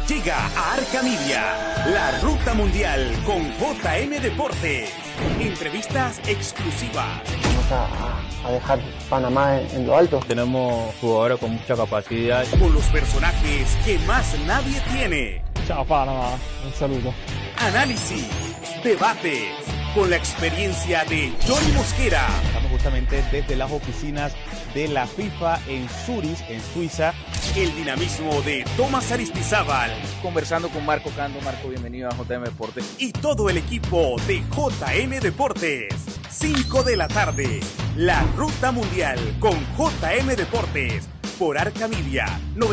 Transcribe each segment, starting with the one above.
Llega a Arca Media, la ruta mundial con JM Deportes. Entrevistas exclusivas. Vamos a dejar Panamá en lo alto. Tenemos jugadores con mucha capacidad. Con los personajes que más nadie tiene. Chao Panamá, un saludo. Análisis, debates, con la experiencia de Johnny Mosquera. Estamos justamente desde las oficinas de la FIFA en Zurich, en Suiza. El dinamismo de Tomás Aristizábal. Conversando con Marco Cando. Marco, bienvenido a JM Deportes. Y todo el equipo de JM Deportes. 5 de la tarde, la ruta mundial con JM Deportes. Por Arca Media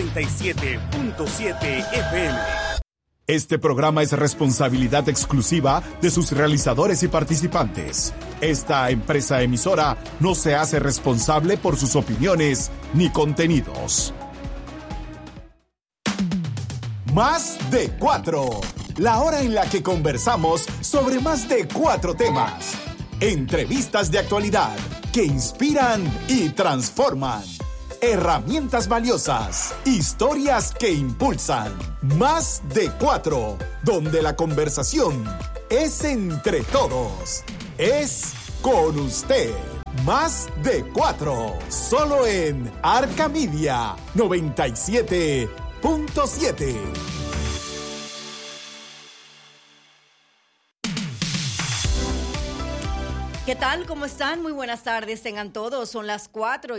97.7 FM. Este programa es responsabilidad exclusiva de sus realizadores y participantes. Esta empresa emisora no se hace responsable por sus opiniones ni contenidos. Más de 4. La hora en la que conversamos sobre más de 4 temas. Entrevistas de actualidad que inspiran y transforman. Herramientas valiosas, historias que impulsan. Más de 4, donde la conversación es entre todos. Es con usted. Más de 4, solo en Arca Media 97.7. ¿Qué tal? ¿Cómo están? Muy buenas tardes, tengan todos. Son las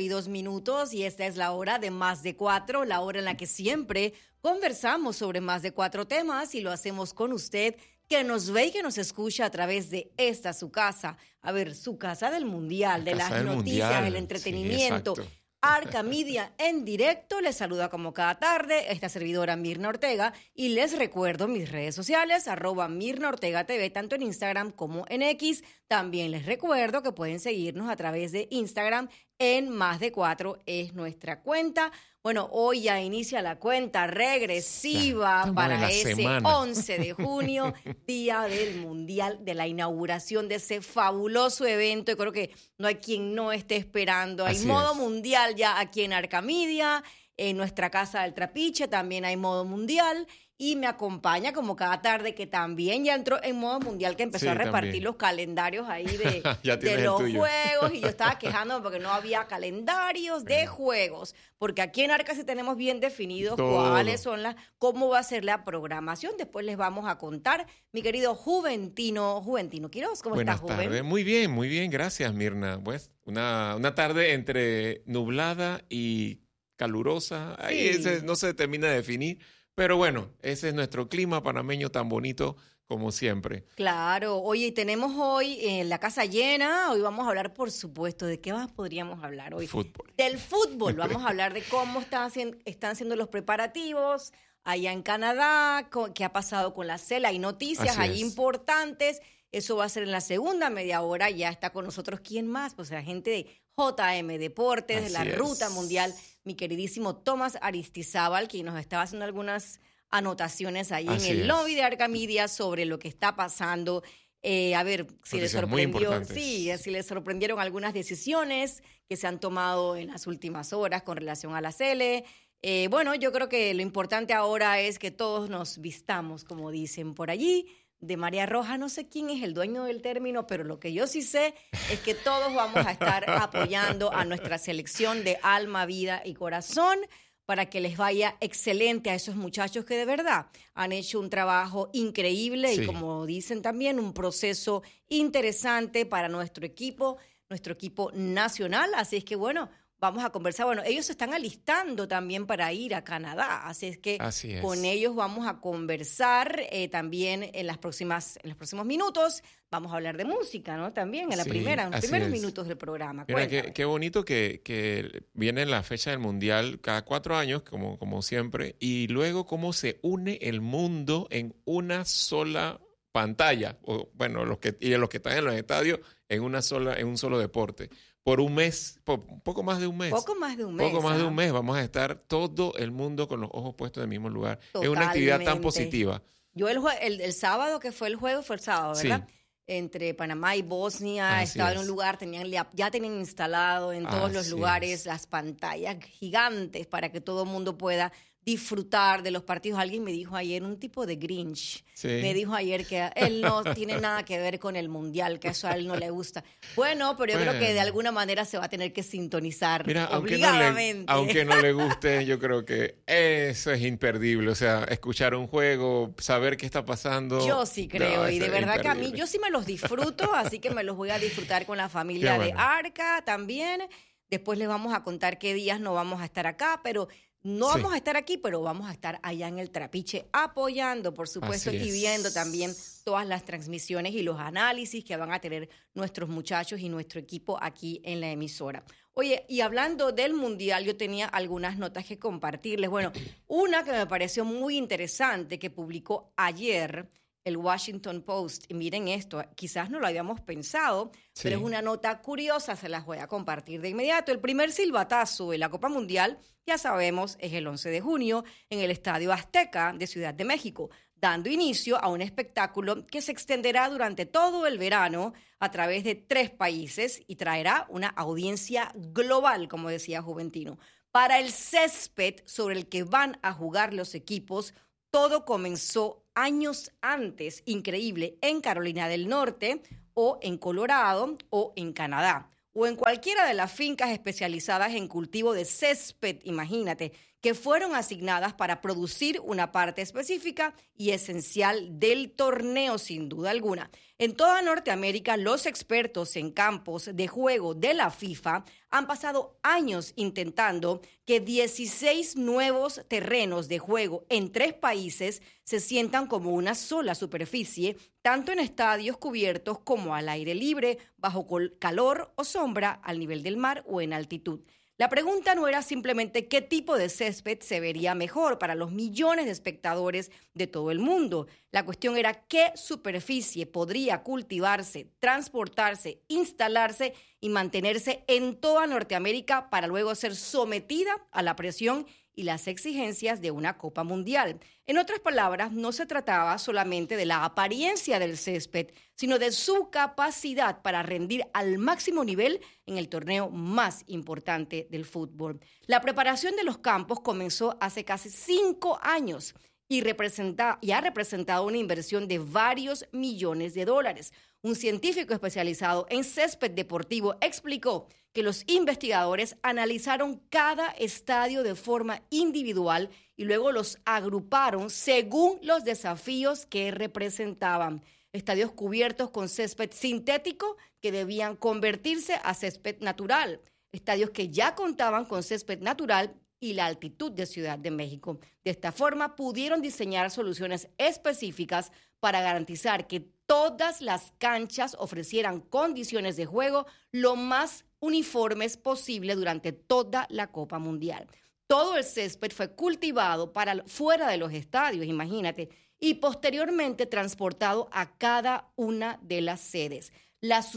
4:02 y esta es la hora de Más de 4, la hora en la que siempre conversamos sobre más de 4 temas y lo hacemos con usted que nos ve y que nos escucha a través de esta su casa. A ver, su casa del mundial, de las noticias, del entretenimiento. Sí, Arca Media en directo, les saluda como cada tarde esta servidora Mirna Ortega y les recuerdo mis redes sociales, @MirnaOrtegaTV, tanto en Instagram como en X. También les recuerdo que pueden seguirnos a través de Instagram en Más de 4 es nuestra cuenta. Bueno, hoy ya inicia la cuenta regresiva para ese semana. 11 de junio, día del Mundial, de la inauguración de ese fabuloso evento. Yo creo que no hay quien no esté esperando. Hay modo mundial ya aquí en Arca Media, en nuestra casa del Trapiche también hay modo mundial. Y me acompaña como cada tarde, que también ya entró en modo mundial, que empezó a repartir también los calendarios ahí de los juegos. Y yo estaba quejándome porque no había calendarios de juegos. Porque aquí en Arca sí tenemos bien definidos cuáles son cómo va a ser la programación. Después les vamos a contar. Mi querido Juventino Quiroz, ¿cómo estás, Juven? Buenas tardes. Muy bien, gracias, Mirna. Pues una tarde entre nublada y calurosa. Ahí no se termina de definir. Pero bueno, ese es nuestro clima panameño tan bonito como siempre. Claro. Oye, tenemos hoy la casa llena. Hoy vamos a hablar, por supuesto, ¿de qué más podríamos hablar hoy? Fútbol. Del fútbol. Vamos a hablar de cómo están siendo los preparativos allá en Canadá, qué ha pasado con la CELA. Hay noticias ahí importantes. Eso va a ser en la segunda media hora. Ya está con nosotros, ¿quién más? Pues la gente de JM Deportes, de la Ruta Mundial, mi queridísimo Tomás Aristizábal, quien nos estaba haciendo algunas anotaciones ahí en el lobby de Arca Media sobre lo que está pasando. A ver si les sorprendió. Sí, si les sorprendieron algunas decisiones que se han tomado en las últimas horas con relación a la CELE. Bueno, yo creo que lo importante ahora es que todos nos vistamos, como dicen por allí, de María Roja. No sé quién es el dueño del término, pero lo que yo sí sé es que todos vamos a estar apoyando a nuestra selección de alma, vida y corazón para que les vaya excelente a esos muchachos que de verdad han hecho un trabajo increíble y, como dicen también, un proceso interesante para nuestro equipo nacional. Así es que, bueno, vamos a conversar. Bueno, ellos se están alistando también para ir a Canadá, así es que con ellos vamos a conversar también en los próximos minutos. Vamos a hablar de música, ¿no? También en los primeros minutos del programa. Mira, qué bonito que viene la fecha del Mundial cada 4 años, como siempre, y luego cómo se une el mundo en una sola pantalla, o bueno, los que están en los estadios en un solo deporte. Por un mes, poco más de un mes. Poco más de un mes vamos a estar todo el mundo con los ojos puestos en el mismo lugar. Totalmente. Es una actividad tan positiva. Yo el sábado que fue el juego, fue el sábado, ¿verdad? Sí. Entre Panamá y Bosnia, estaba en un lugar, ya tenían instalado en todos los lugares las pantallas gigantes para que todo el mundo pueda disfrutar de los partidos. Alguien me dijo ayer, un tipo de Grinch, Sí. me dijo ayer que él no tiene nada que ver con el Mundial, que eso a él no le gusta. Bueno, pero yo creo que de alguna manera se va a tener que sintonizar Mira, obligadamente. aunque no le guste, yo creo que eso es imperdible. O sea, escuchar un juego, saber qué está pasando. Yo sí creo, y eso de es verdad que a mí, imperdible. yo sí me los disfruto, así que me los voy a disfrutar con la familia Qué de bueno. Arca también. Después les vamos a contar qué días no vamos a estar acá, pero no Sí. vamos a estar aquí, pero vamos a estar allá en el Trapiche apoyando, por supuesto, Así y es. viendo también todas las transmisiones y los análisis que van a tener nuestros muchachos y nuestro equipo aquí en la emisora. Oye, y hablando del Mundial, yo tenía algunas notas que compartirles. Bueno, una que me pareció muy interesante que publicó ayer el Washington Post. Y miren esto, quizás no lo habíamos pensado, Sí. pero es una nota curiosa, se las voy a compartir de inmediato. El primer silbatazo de la Copa Mundial, ya sabemos, es el 11 de junio en el Estadio Azteca de Ciudad de México, dando inicio a un espectáculo que se extenderá durante todo el verano a través de 3 países y traerá una audiencia global, como decía Juventino. Para el césped sobre el que van a jugar los equipos, todo comenzó años antes, increíble, en Carolina del Norte o en Colorado o en Canadá o en cualquiera de las fincas especializadas en cultivo de césped, imagínate, que fueron asignadas para producir una parte específica y esencial del torneo, sin duda alguna. En toda Norteamérica, los expertos en campos de juego de la FIFA han pasado años intentando que 16 nuevos terrenos de juego en 3 países se sientan como una sola superficie, tanto en estadios cubiertos como al aire libre, bajo calor o sombra, al nivel del mar o en altitud. La pregunta no era simplemente qué tipo de césped se vería mejor para los millones de espectadores de todo el mundo. La cuestión era qué superficie podría cultivarse, transportarse, instalarse y mantenerse en toda Norteamérica para luego ser sometida a la presión y las exigencias de una Copa Mundial. En otras palabras, no se trataba solamente de la apariencia del césped, sino de su capacidad para rendir al máximo nivel en el torneo más importante del fútbol. La preparación de los campos comenzó hace casi 5 años y ha representado una inversión de varios millones de dólares. Un científico especializado en césped deportivo explicó que los investigadores analizaron cada estadio de forma individual y luego los agruparon según los desafíos que representaban. Estadios cubiertos con césped sintético que debían convertirse a césped natural. Estadios que ya contaban con césped natural y la altitud de Ciudad de México. De esta forma, pudieron diseñar soluciones específicas para garantizar que todas las canchas ofrecieran condiciones de juego lo más uniformes posible durante toda la Copa Mundial. Todo el césped fue cultivado fuera de los estadios, imagínate, y posteriormente transportado a cada una de las sedes. Las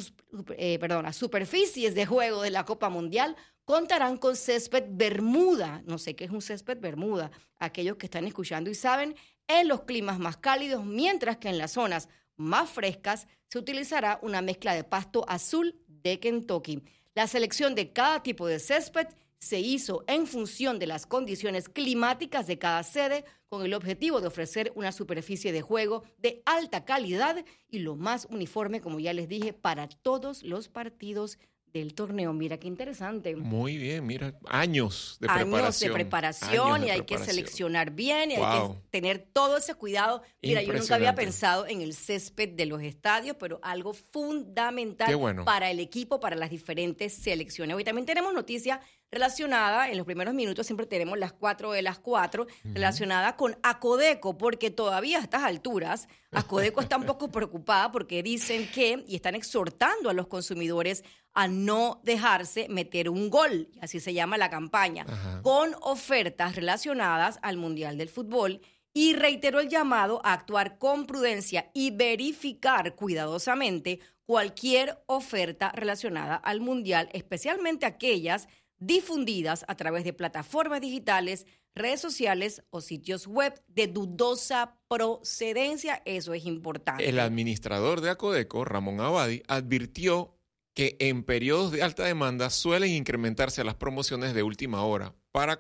superficies de juego de la Copa Mundial contarán con césped bermuda. No sé qué es un césped bermuda. Aquellos que están escuchando y saben, en los climas más cálidos, mientras que en las zonas más frescas se utilizará una mezcla de pasto azul de Kentucky. La selección de cada tipo de césped se hizo en función de las condiciones climáticas de cada sede, con el objetivo de ofrecer una superficie de juego de alta calidad y lo más uniforme, como ya les dije, para todos los partidos del torneo. Mira qué interesante. Muy bien, mira, años de preparación y hay que seleccionar bien y hay que tener todo ese cuidado. Mira, yo nunca había pensado en el césped de los estadios, pero algo fundamental para el equipo, para las diferentes selecciones. Hoy también tenemos noticia relacionada, en los primeros minutos siempre tenemos las 4 de las 4, relacionada con Acodeco, porque todavía a estas alturas Acodeco está un poco preocupada porque dicen que, y están exhortando a los consumidores a no dejarse meter un gol, así se llama la campaña, con ofertas relacionadas al Mundial del Fútbol, y reiteró el llamado a actuar con prudencia y verificar cuidadosamente cualquier oferta relacionada al Mundial, especialmente aquellas difundidas a través de plataformas digitales, redes sociales o sitios web de dudosa procedencia. Eso es importante. El administrador de Acodeco, Ramón Abadi, advirtió que en periodos de alta demanda suelen incrementarse las promociones de última hora para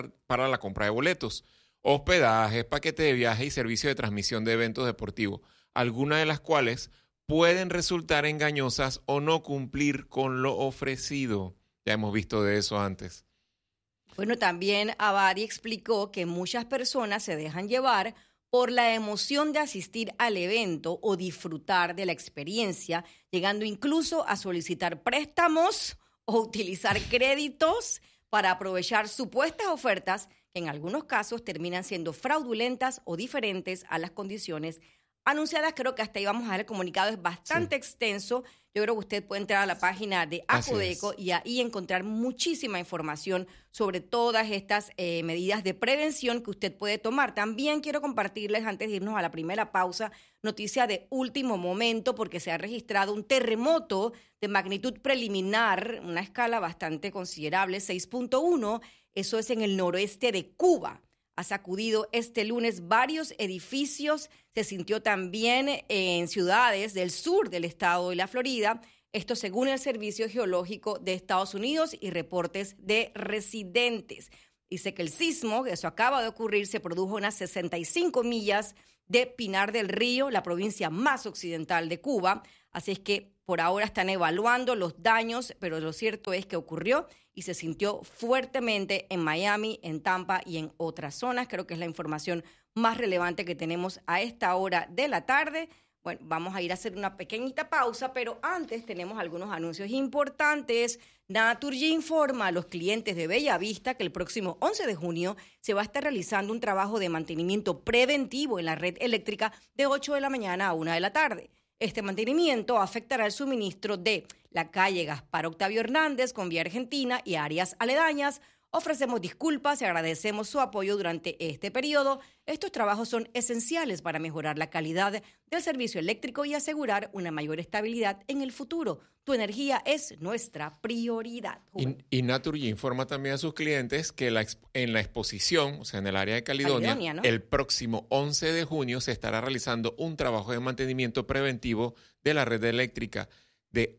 la compra de boletos, hospedajes, paquete de viaje y servicio de transmisión de eventos deportivos, algunas de las cuales pueden resultar engañosas o no cumplir con lo ofrecido. Ya hemos visto de eso antes. Bueno, también Abadi explicó que muchas personas se dejan llevar por la emoción de asistir al evento o disfrutar de la experiencia, llegando incluso a solicitar préstamos o utilizar créditos para aprovechar supuestas ofertas que en algunos casos terminan siendo fraudulentas o diferentes a las condiciones anunciadas. Creo que hasta ahí vamos a ver el comunicado, es bastante extenso. Yo creo que usted puede entrar a la página de Acodeco y ahí encontrar muchísima información sobre todas estas medidas de prevención que usted puede tomar. También quiero compartirles, antes de irnos a la primera pausa, noticia de último momento, porque se ha registrado un terremoto de magnitud preliminar, una escala bastante considerable, 6.1, eso es en el noroeste de Cuba. Ha sacudido este lunes varios edificios, se sintió también en ciudades del sur del estado de la Florida, esto según el Servicio Geológico de Estados Unidos y reportes de residentes. Dice que el sismo, eso acaba de ocurrir, se produjo en unas 65 millas de Pinar del Río, la provincia más occidental de Cuba, así es que por ahora están evaluando los daños, pero lo cierto es que ocurrió y se sintió fuertemente en Miami, en Tampa y en otras zonas. Creo que es la información más relevante que tenemos a esta hora de la tarde. Bueno, vamos a ir a hacer una pequeñita pausa, pero antes tenemos algunos anuncios importantes. Naturgy informa a los clientes de Bella Vista que el próximo 11 de junio se va a estar realizando un trabajo de mantenimiento preventivo en la red eléctrica de 8 de la mañana a 1 de la tarde. Este mantenimiento afectará el suministro de la calle Gaspar Octavio Hernández con vía Argentina y áreas aledañas. Ofrecemos disculpas y agradecemos su apoyo durante este periodo. Estos trabajos son esenciales para mejorar la calidad del servicio eléctrico y asegurar una mayor estabilidad en el futuro. Tu energía es nuestra prioridad. Y Naturgy informa también a sus clientes que en la exposición, o sea, en el área de Caledonia, ¿no? El próximo 11 de junio se estará realizando un trabajo de mantenimiento preventivo de la red eléctrica de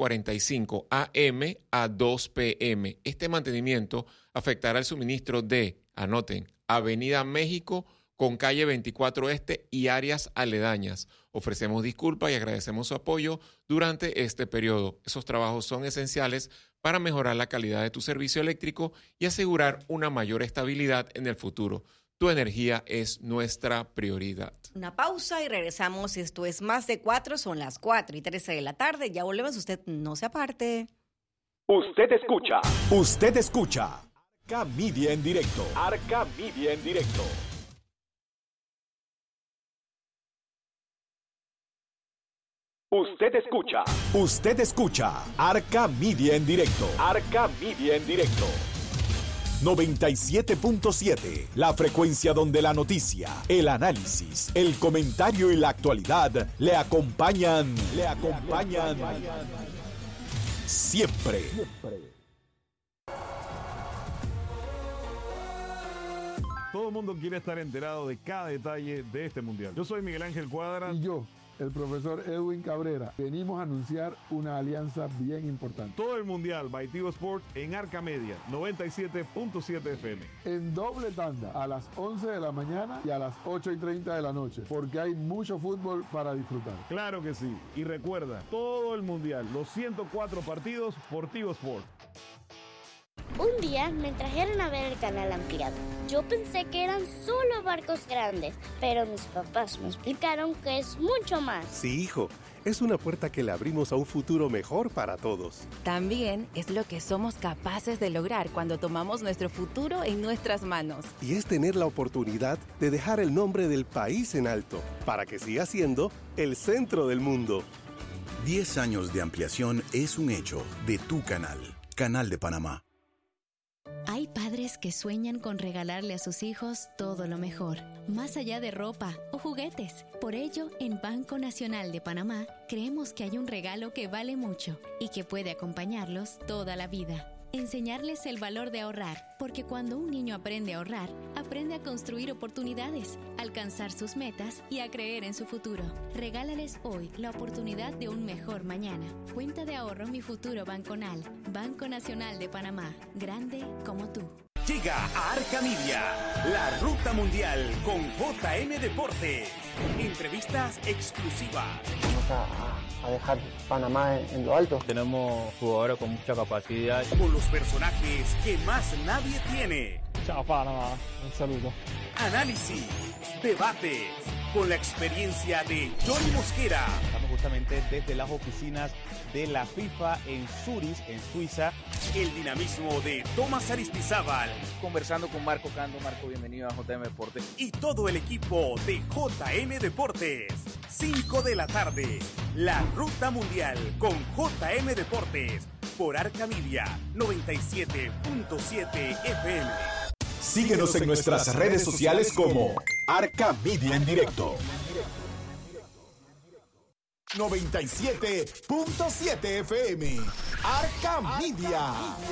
8:45 a.m. a 2 p.m. Este mantenimiento afectará el suministro de, anoten, Avenida México con calle 24 Este y áreas aledañas. Ofrecemos disculpas y agradecemos su apoyo durante este periodo. Esos trabajos son esenciales para mejorar la calidad de tu servicio eléctrico y asegurar una mayor estabilidad en el futuro. Tu energía es nuestra prioridad. Una pausa y regresamos. Esto es Más de 4, son las 4:13 de la tarde. Ya volvemos, usted no se aparte. Usted escucha Arca Media en directo. Arca Media en directo. Usted escucha Arca Media en directo. Arca Media en directo. 97.7, la frecuencia donde la noticia, el análisis, el comentario y la actualidad le acompañan siempre. Todo el mundo quiere estar enterado de cada detalle de este mundial. Yo soy Miguel Ángel Cuadra. Y yo, el profesor Edwin Cabrera. Venimos a anunciar una alianza bien importante. Todo el mundial by Tigo Sports en Arca Media, 97.7 FM. En doble tanda, a las 11 de la mañana y a las 8:30 de la noche, porque hay mucho fútbol para disfrutar. Claro que sí. Y recuerda, todo el mundial, los 104 partidos por Tigo Sports. Un día me trajeron a ver el canal ampliado. Yo pensé que eran solo barcos grandes, pero mis papás me explicaron que es mucho más. Sí, hijo, es una puerta que le abrimos a un futuro mejor para todos. También es lo que somos capaces de lograr cuando tomamos nuestro futuro en nuestras manos. Y es tener la oportunidad de dejar el nombre del país en alto, para que siga siendo el centro del mundo. 10 años de ampliación es un hecho de tu canal, Canal de Panamá. Hay padres que sueñan con regalarle a sus hijos todo lo mejor, más allá de ropa o juguetes. Por ello, en Banco Nacional de Panamá, creemos que hay un regalo que vale mucho y que puede acompañarlos toda la vida. enseñarles el valor de ahorrar, porque cuando un niño aprende a ahorrar, aprende a construir oportunidades, alcanzar sus metas y a creer en su futuro. Regálales hoy la oportunidad de un mejor mañana. Cuenta de ahorro Mi Futuro Banconal, Banco Nacional de Panamá, grande como tú. Llega a Arca Media, la ruta mundial con JM Deportes. Entrevistas exclusivas. Vamos a dejar Panamá en lo alto. Tenemos jugadores con mucha capacidad. Con los personajes que más nadie tiene. Ciao Panamá, un saludo. Análisis, debates, con la experiencia de Johnny Mosquera. Estamos justamente desde las oficinas de la FIFA en Zurich, en Suiza. El dinamismo de Tomás Aristizábal. Conversando con Marco Cando. Marco, bienvenido a JM Deportes. Y todo el equipo de JM Deportes. 5 de la tarde, la ruta mundial con JM Deportes. Por Arca Media 97.7 FM. Síguenos en nuestras redes sociales como Arca Media en directo. 97.7 FM. Arca Media.